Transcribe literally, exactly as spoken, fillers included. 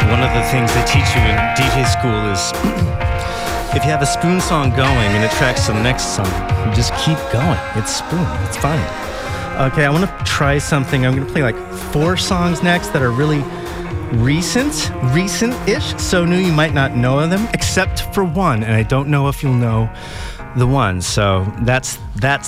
One of the things they teach you in D J school is if you have a Spoon song going and it tracks to the next song, you just keep going. It's Spoon. It's fine. Okay, I want to try something. I'm going to play like four songs next that are really recent, recent-ish, so new you might not know of them, except for one, and I don't know if you'll know the one. So that's that's